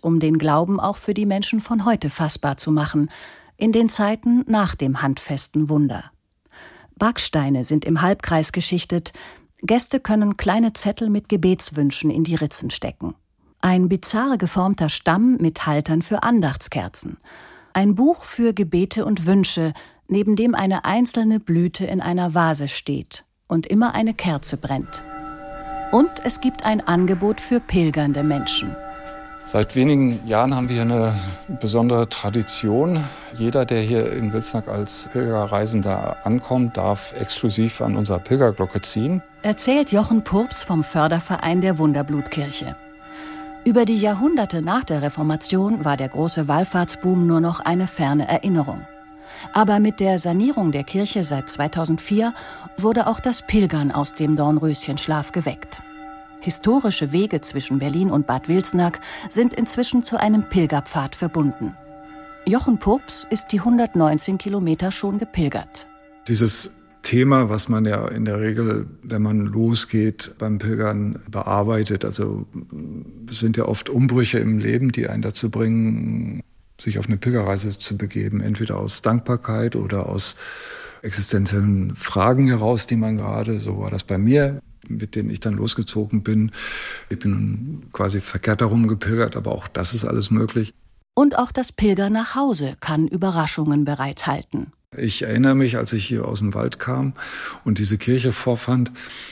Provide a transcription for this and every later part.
um den Glauben auch für die Menschen von heute fassbar zu machen, in den Zeiten nach dem handfesten Wunder. Backsteine sind im Halbkreis geschichtet, Gäste können kleine Zettel mit Gebetswünschen in die Ritzen stecken. Ein bizarr geformter Stamm mit Haltern für Andachtskerzen. Ein Buch für Gebete und Wünsche, neben dem eine einzelne Blüte in einer Vase steht und immer eine Kerze brennt. Und es gibt ein Angebot für pilgernde Menschen. Seit wenigen Jahren haben wir eine besondere Tradition. Jeder, der hier in Wilsnack als Pilgerreisender ankommt, darf exklusiv an unserer Pilgerglocke ziehen. Erzählt Jochen Purps vom Förderverein der Wunderblutkirche. Über die Jahrhunderte nach der Reformation war der große Wallfahrtsboom nur noch eine ferne Erinnerung. Aber mit der Sanierung der Kirche seit 2004 wurde auch das Pilgern aus dem Dornröschenschlaf geweckt. Historische Wege zwischen Berlin und Bad Wilsnack sind inzwischen zu einem Pilgerpfad verbunden. Jochen Purps ist die 119 Kilometer schon gepilgert. Dieses Thema, was man ja in der Regel, wenn man losgeht, beim Pilgern bearbeitet, also es sind ja oft Umbrüche im Leben, die einen dazu bringen, sich auf eine Pilgerreise zu begeben, entweder aus Dankbarkeit oder aus existenziellen Fragen heraus, die man gerade, so war das bei mir, mit denen ich dann losgezogen bin. Ich bin quasi verkehrt darum gepilgert, aber auch das ist alles möglich. Und auch das Pilgern nach Hause kann Überraschungen bereithalten. Ich erinnere mich, als ich hier aus dem Wald kam und diese Kirche vorfand,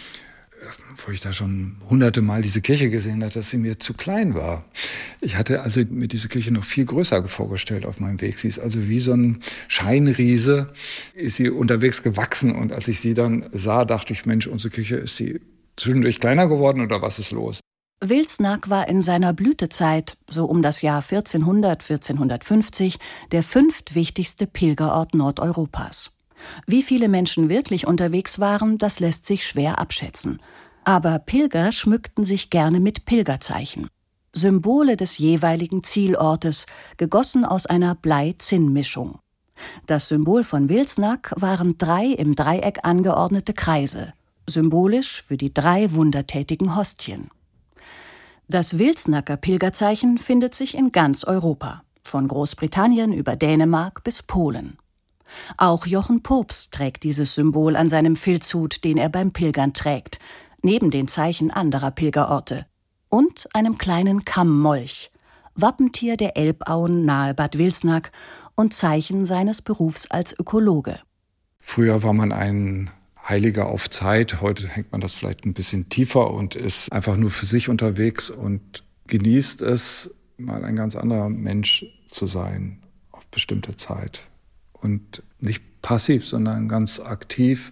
wo ich da schon hunderte Mal diese Kirche gesehen hatte, dass sie mir zu klein war. Ich hatte also mir diese Kirche noch viel größer vorgestellt auf meinem Weg. Sie ist also wie so ein Scheinriese, ist sie unterwegs gewachsen. Und als ich sie dann sah, dachte ich, Mensch, unsere Kirche, ist sie zwischendurch kleiner geworden oder was ist los? Wilsnack war in seiner Blütezeit, so um das Jahr 1450, der 5. wichtigste Pilgerort Nordeuropas. Wie viele Menschen wirklich unterwegs waren, das lässt sich schwer abschätzen. Aber Pilger schmückten sich gerne mit Pilgerzeichen. Symbole des jeweiligen Zielortes, gegossen aus einer Blei-Zinn-Mischung. Das Symbol von Wilsnack waren 3 im Dreieck angeordnete Kreise, symbolisch für die 3 wundertätigen Hostien. Das Wilsnacker Pilgerzeichen findet sich in ganz Europa, von Großbritannien über Dänemark bis Polen. Auch Jochen Purps trägt dieses Symbol an seinem Filzhut, den er beim Pilgern trägt, neben den Zeichen anderer Pilgerorte. Und einem kleinen Kammmolch, Wappentier der Elbauen nahe Bad Wilsnack und Zeichen seines Berufs als Ökologe. Früher war man ein Heiliger auf Zeit, heute hängt man das vielleicht ein bisschen tiefer und ist einfach nur für sich unterwegs und genießt es, mal ein ganz anderer Mensch zu sein, auf bestimmte Zeit. Und nicht passiv, sondern ganz aktiv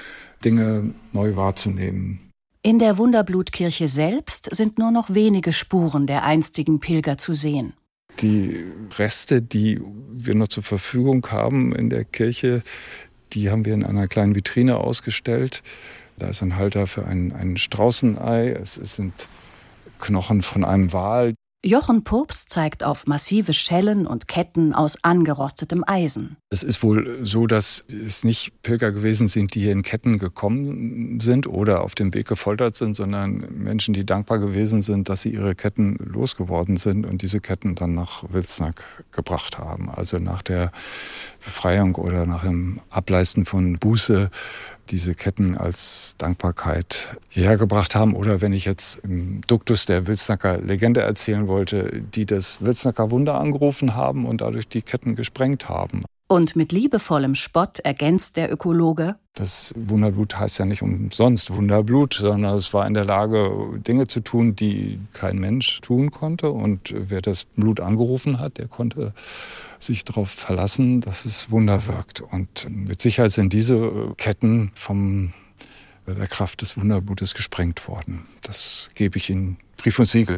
Dinge neu wahrzunehmen. In der Wunderblutkirche selbst sind nur noch wenige Spuren der einstigen Pilger zu sehen. Die Reste, die wir noch zur Verfügung haben in der Kirche, die haben wir in einer kleinen Vitrine ausgestellt. Da ist ein Halter für ein Straußenei. Es sind Knochen von einem Wal. Jochen Purps zeigt auf massive Schellen und Ketten aus angerostetem Eisen. Es ist wohl so, dass es nicht Pilger gewesen sind, die hier in Ketten gekommen sind oder auf dem Weg gefoltert sind, sondern Menschen, die dankbar gewesen sind, dass sie ihre Ketten losgeworden sind und diese Ketten dann nach Wilsnack gebracht haben. Also nach der Befreiung oder nach dem Ableisten von Buße diese Ketten als Dankbarkeit hierher gebracht haben. Oder wenn ich jetzt im Duktus der Wilsnacker Legende erzählen wollte, die das Wilsnacker Wunder angerufen haben und dadurch die Ketten gesprengt haben. Und mit liebevollem Spott ergänzt der Ökologe: Das Wunderblut heißt ja nicht umsonst Wunderblut, sondern es war in der Lage, Dinge zu tun, die kein Mensch tun konnte. Und wer das Blut angerufen hat, der konnte sich darauf verlassen, dass es Wunder wirkt. Und mit Sicherheit sind diese Ketten von der Kraft des Wunderblutes gesprengt worden. Das gebe ich Ihnen Brief und Siegel.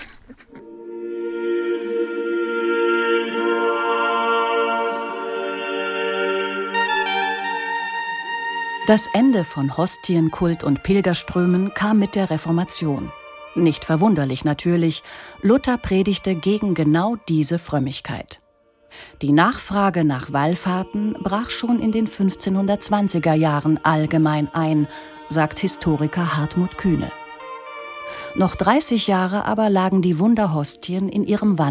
Das Ende von Hostienkult und Pilgerströmen kam mit der Reformation. Nicht verwunderlich natürlich, Luther predigte gegen genau diese Frömmigkeit. Die Nachfrage nach Wallfahrten brach schon in den 1520er Jahren allgemein ein, sagt Historiker Hartmut Kühne. Noch 30 Jahre aber lagen die Wunderhostien in ihrem